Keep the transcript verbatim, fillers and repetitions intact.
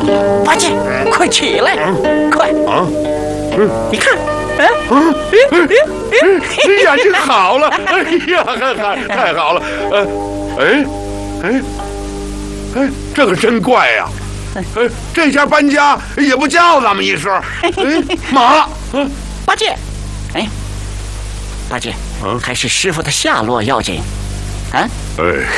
八戒，快起来，快啊！ 你看，哎， 眼睛好了，哎呀，太太好了，呃，哎，哎，哎，这可真怪呀！哎，这家搬家也不叫咱们一声，哎，马，嗯， 八戒，哎，八戒，还是师傅的下落要紧，啊？ 哎，